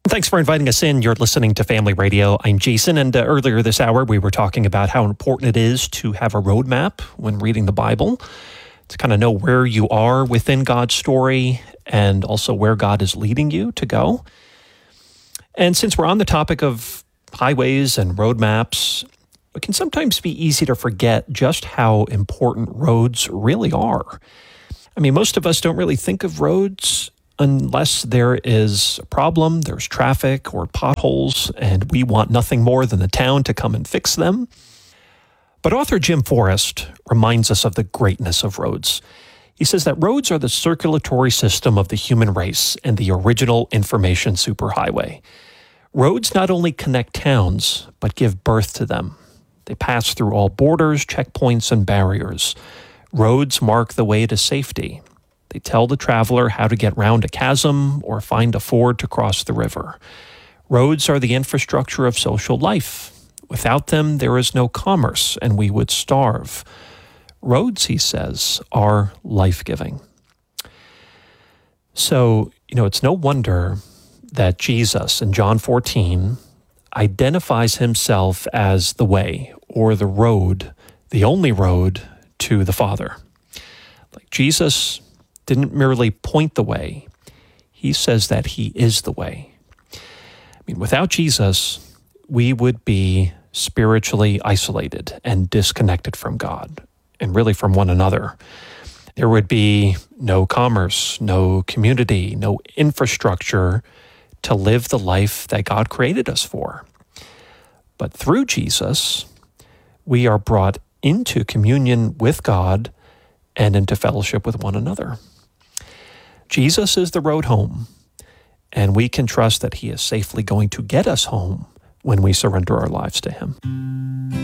Thanks for inviting us in. You're listening to Family Radio. I'm Jason, and earlier this hour we were talking about how important it is to have a roadmap when reading the Bible, to kind of know where you are within God's story and also where God is leading you to go. And since we're on the topic of highways and roadmaps, it can sometimes be easy to forget just how important roads really are. I mean, most of us don't really think of roads unless there is a problem, there's traffic or potholes, and we want nothing more than the town to come and fix them. But author Jim Forrest reminds us of the greatness of roads. He says that roads are the circulatory system of the human race and the original information superhighway. Roads not only connect towns, but give birth to them. They pass through all borders, checkpoints, and barriers. Roads mark the way to safety. They tell the traveler how to get round a chasm or find a ford to cross the river. Roads are the infrastructure of social life. Without them, there is no commerce, and we would starve. Roads, he says, are life-giving. So, it's no wonder that Jesus in John 14 identifies himself as the way or the road, the only road to the Father. Like Jesus didn't merely point the way. He says that he is the way. I mean, without Jesus, we would be spiritually isolated and disconnected from God and really from one another. There would be no commerce, no community, no infrastructure to live the life that God created us for. But through Jesus, we are brought into communion with God and into fellowship with one another. Jesus is the road home, and we can trust that he is safely going to get us home when we surrender our lives to him.